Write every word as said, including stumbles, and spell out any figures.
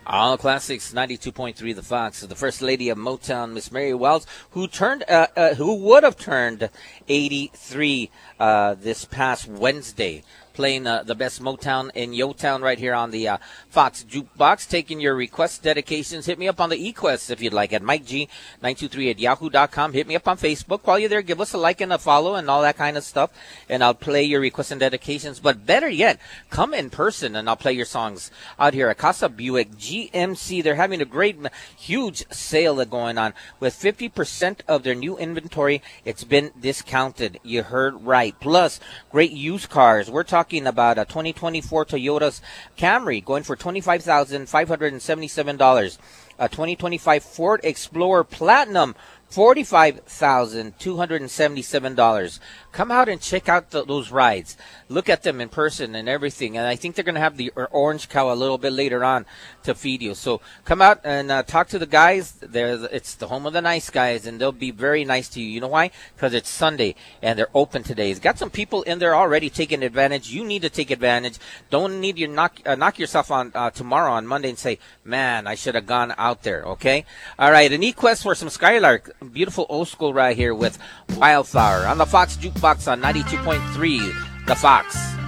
All Classics ninety-two point three The Fox. The First Lady of Motown, Miss Mary Wells, who turned, uh, uh, who would have turned eighty-three uh, this past Wednesday, playing uh, the best Motown in Yotown right here on the uh, Fox Jukebox. Taking your requests, dedications. Hit me up on the eQuest if you'd like at Mike G nine two three at yahoo dot com. Hit me up on Facebook. While you're there, give us a like and a follow and all that kind of stuff, and I'll play your requests and dedications. But better yet, come in person and I'll play your songs out here at Casa Buick G M C. They're having a great, huge sale going on with fifty percent of their new inventory. It's been discounted. You heard right. Plus, great used cars. We're talking Talking about a twenty twenty-four Toyota Camry going for twenty-five thousand five hundred seventy-seven dollars. A twenty twenty-five Ford Explorer Platinum, forty-five thousand two hundred seventy-seven dollars. Come out and check out the, those rides. Look at them in person and everything. And I think they're going to have the orange cow a little bit later on to feed you. So come out and uh, talk to the guys. They're, it's the home of the nice guys, and they'll be very nice to you. You know why? Because it's Sunday, and they're open today. It's got some people in there already taking advantage. You need to take advantage. Don't need you knock uh, knock yourself on uh, tomorrow on Monday and say, man, I should have gone out there, okay? All right, an E-Quest for some Skylark. Beautiful old school right here with Wildflower on the Fox Jukebox on ninety-two point three The Fox.